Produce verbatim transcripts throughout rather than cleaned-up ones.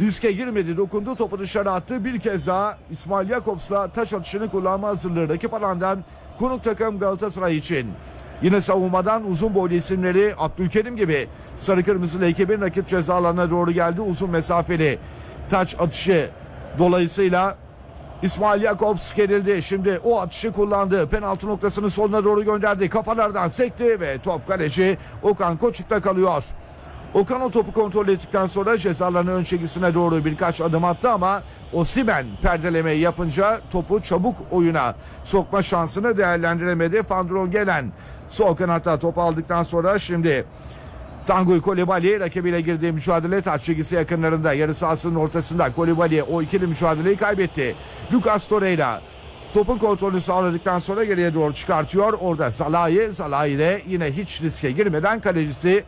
Riske girmedi, dokundu, topu dışarı attı. Bir kez daha İsmail Jakobs'la taç atışını kullanma hazırlığı rakip alandan konuk takım Galatasaray için. Yine savunmadan uzun boylu isimleri Abdülkerim gibi sarı kırmızılı ekibin rakip ceza alanına doğru geldi. Uzun mesafeli taç atışı dolayısıyla İsmail Jakobs gerildi. Şimdi o atışı kullandı. Penaltı noktasını sonuna doğru gönderdi. Kafalardan sekti ve top kaleci Okan Koçuk'ta kalıyor. Okan o topu kontrol ettikten sonra cezaların ön çizgisine doğru birkaç adım attı ama Osimhen perdelemeyi yapınca topu çabuk oyuna sokma şansını değerlendiremedi. Fandron gelen sol kanatta topu aldıktan sonra şimdi Tanguy Coulibaly rakibiyle girdiği mücadele taç çizgisi yakınlarında, yarı sahasının ortasında. Coulibaly o ikili mücadeleyi kaybetti. Lucas Torreira topun kontrolünü sağladıktan sonra geriye doğru çıkartıyor. Orada Zalai, Zalai ile yine hiç riske girmeden kalecisi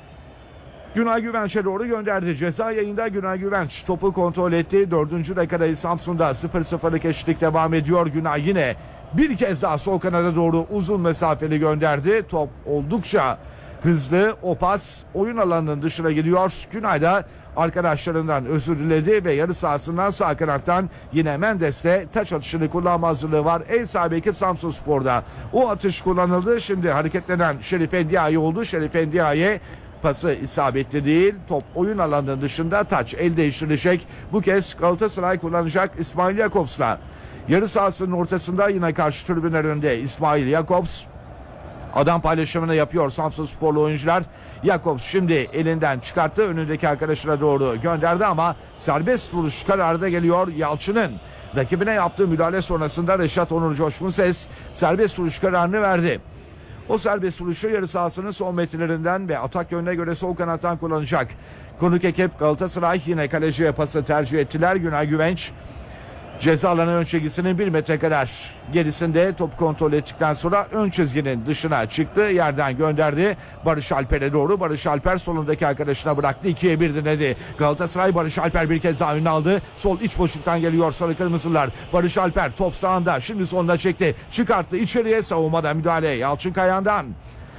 Günay Güvenç'e doğru gönderdi. Ceza yayında Günay Güvenç topu kontrol etti. Dördüncü dakikada Samsun'da sıfır sıfırlık eşitlik devam ediyor. Günay yine bir kez daha sol kanada doğru uzun mesafeli gönderdi. Top oldukça hızlı. O pas oyun alanının dışına gidiyor. Günay da arkadaşlarından özür diledi ve yarı sahasından sağ kanattan yine Mendes'le taç atışını kullanma hazırlığı var. Ev sahibi ekip Samsunspor'da. O atış kullanıldı. Şimdi hareketlenen Şerif Endiaye oldu. Şerif Endiaye pası isabetli değil. Top oyun alanının dışında, taç el değiştirecek. Bu kez Galatasaray kullanacak İsmail Jakobs'la. Yarı sahasının ortasında yine karşı tribünler önünde İsmail Jakobs. Adam paylaşımını yapıyor Samsunsporlu oyuncular. Jakobs şimdi elinden çıkarttı. Önündeki arkadaşına doğru gönderdi ama serbest vuruş kararı da geliyor Yalçın'ın. Rakibine yaptığı müdahale sonrasında Reşat Onur Coşkunses serbest vuruş kararını verdi. O serbest vuruşu yarı sahasının son metrelerinden ve atak yönüne göre sol kanattan kullanacak. Konuk ekip Galatasaray yine kaleciye pası tercih ettiler. Günay Güvenç ceza alanı ön çizgisinin bir metre kadar gerisinde top kontrol ettikten sonra ön çizginin dışına çıktı. Yerden gönderdi Barış Alper'e doğru. Barış Alper solundaki arkadaşına bıraktı. ikiye bir denedi. Galatasaray Barış Alper bir kez daha önüne aldı. Sol iç boşluktan geliyor sarı kırmızılar. Barış Alper top sağında. Şimdi sonuna çekti. Çıkarttı içeriye, savunmada müdahale Yalçın Kayhan'dan.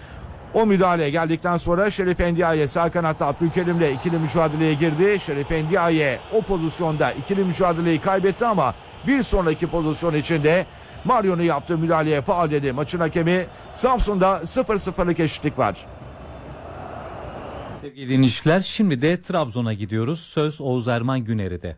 O müdahale geldikten sonra Şerif Endiaye sağ kanatta Abdülkerim'le ikili mücadeleye girdi. Şerif Endiaye o pozisyonda ikili mücadeleyi kaybetti ama bir sonraki pozisyon içinde Mario'nun yaptığı müdahaleye faul dedi maçın hakemi. Samsun'da sıfır sıfırlık eşitlik var. Sevgili dinleyiciler, şimdi de Trabzon'a gidiyoruz. Söz Oğuz Erman Güner'de.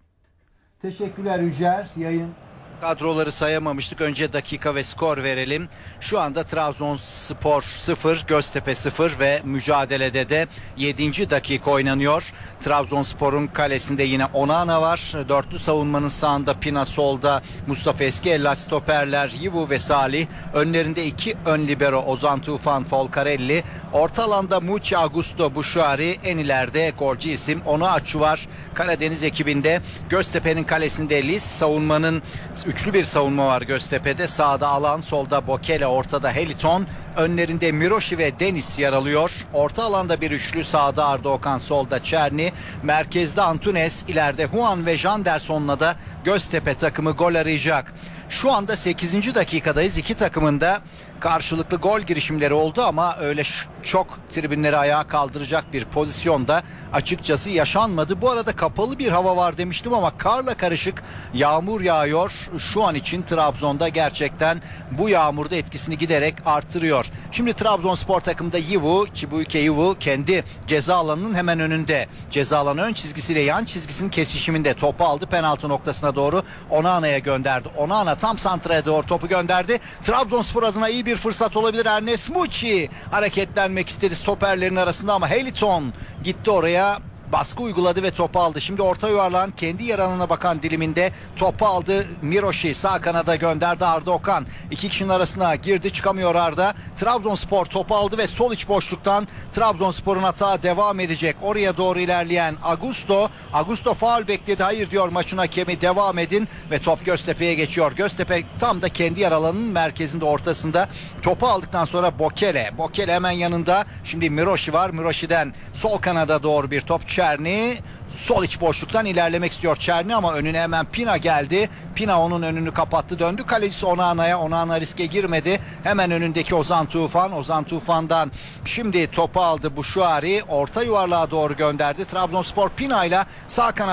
Teşekkürler Yücer. Yayın kadroları sayamamıştık. Önce dakika ve skor verelim. Şu anda Trabzonspor sıfır, Göztepe sıfır ve mücadelede de yedinci dakika oynanıyor. Trabzonspor'un kalesinde yine Onana var. Dörtlü savunmanın sağında Pina, solda Mustafa Eskiyella, stoperler Yivu ve Salih. Önlerinde iki ön libero Ozan Tufan, Folcarelli. Orta alanda Muçi, Augusto, Buşuari. En ileride golcü isim Onuachu var. Karadeniz ekibinde. Göztepe'nin kalesinde Lis, savunmanın üçlü bir savunma var Göztepe'de. Sağda Alan, solda Bokele, ortada Heliton. Önlerinde Miroshi ve Deniz yer alıyor. Orta alanda bir üçlü, sağda Arda Okan, solda Çerni. Merkezde Antunes, ileride Juan ve Janderson'la da Göztepe takımı gol arayacak. Şu anda sekizinci dakikadayız. İki takımın da karşılıklı gol girişimleri oldu ama öyle çok tribünleri ayağa kaldıracak bir pozisyonda açıkçası yaşanmadı. Bu arada kapalı bir hava var demiştim ama karla karışık yağmur yağıyor. Şu an için Trabzon'da gerçekten bu yağmurda etkisini giderek artırıyor. Şimdi Trabzonspor takımında Yivu, Chibuike Yivu kendi ceza alanının hemen önünde. Ceza alanı ön çizgisiyle yan çizgisinin kesişiminde topu aldı. Penaltı noktasına doğru Onana'ya gönderdi. Onana tam santraya doğru topu gönderdi. Trabzonspor adına iyi bir fırsat olabilir. Ernest Muçi hareketlenmek istedi stoperlerin arasında ama Heliton gitti oraya. Baskı uyguladı ve topu aldı. Şimdi orta yuvarlağın kendi yer alanına bakan diliminde topu aldı. Miroshi sağ kanada gönderdi. Arda Okan iki kişinin arasına girdi, çıkamıyor Arda. Trabzonspor topu aldı ve sol iç boşluktan Trabzonspor'un hata devam edecek. Oraya doğru ilerleyen Augusto. Augusto faul bekledi. Hayır diyor maçın hakemi, devam edin ve top Göztepe'ye geçiyor. Göztepe tam da kendi yer alanının merkezinde, ortasında. Topu aldıktan sonra Bokele. Bokele hemen yanında. Şimdi Miroshi var. Miroshi'den sol kanada doğru bir top. Çerni sol iç boşluktan ilerlemek istiyor Çerni ama önüne hemen Pina geldi. Pina onun önünü kapattı, döndü kalecisi Onana'ya. Onana riske girmedi. Hemen önündeki Ozan Tufan. Ozan Tufan'dan şimdi topu aldı Buşuari. Orta yuvarlığa doğru gönderdi. Trabzonspor Pina ile sağ kanat